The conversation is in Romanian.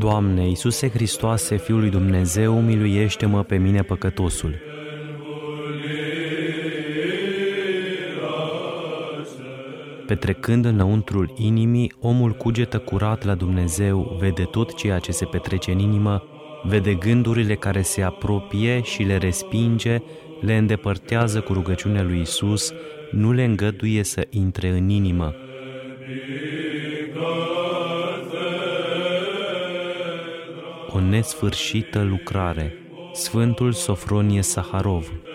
Doamne, Iisuse Hristoase, Fiul lui Dumnezeu, miluiește-mă pe mine păcătosul. Petrecând înăuntrul inimii, omul cugetă curat la Dumnezeu, vede tot ceea ce se petrece în inimă, vede gândurile care se apropie și le respinge, le îndepărtează cu rugăciunea lui Iisus, nu le îngăduie să intre în inimă. O nesfârșită lucrare. Sfântul Sofronie Saharov.